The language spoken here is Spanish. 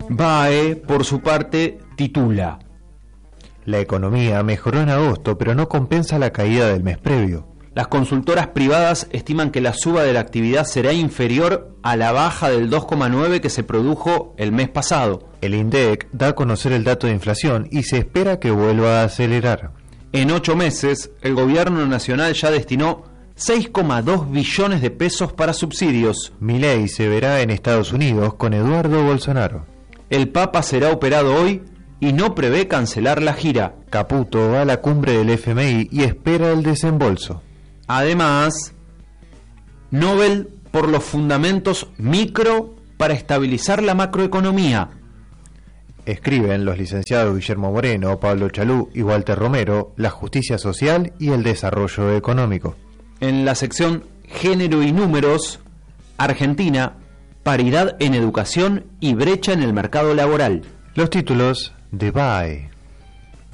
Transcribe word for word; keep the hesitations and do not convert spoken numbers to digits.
B A E, por su parte, titula: La economía mejoró en agosto, pero no compensa la caída del mes previo. Las consultoras privadas estiman que la suba de la actividad será inferior a la baja del dos coma nueve que se produjo el mes pasado. El INDEC da a conocer el dato de inflación y se espera que vuelva a acelerar. En ocho meses, el gobierno nacional ya destinó seis coma dos billones de pesos para subsidios. Milei se verá en Estados Unidos con Eduardo Bolsonaro. El Papa será operado hoy y no prevé cancelar la gira. Caputo va a la cumbre del F M I y espera el desembolso. Además, Nobel por los fundamentos micro para estabilizar la macroeconomía. Escriben los licenciados Guillermo Moreno, Pablo Chalú y Walter Romero, la justicia social y el desarrollo económico. En la sección Género y Números, Argentina, paridad en educación y brecha en el mercado laboral. Los títulos de B A E.